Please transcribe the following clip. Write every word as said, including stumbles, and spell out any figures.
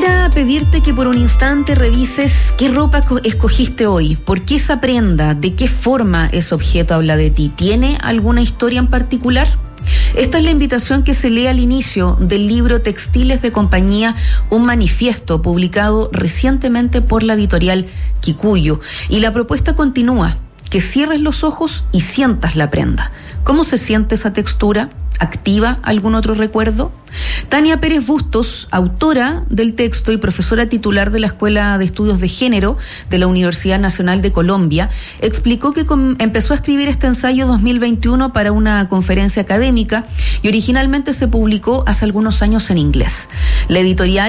Quisiera pedirte que por un instante revises qué ropa escogiste hoy, por qué esa prenda, de qué forma ese objeto habla de ti. ¿Tiene alguna historia en particular? Esta es la invitación que se lee al inicio del libro Textiles de Compañía, un manifiesto publicado recientemente por la editorial Kikuyu. Y la propuesta continúa, que cierres los ojos y sientas la prenda. ¿Cómo se siente esa textura? ¿Activa algún otro recuerdo? Tania Pérez Bustos, autora del texto y profesora titular de la Escuela de Estudios de Género de la Universidad Nacional de Colombia, explicó que com- empezó a escribir este ensayo dos mil veintiuno para una conferencia académica y originalmente se publicó hace algunos años en inglés. La editorial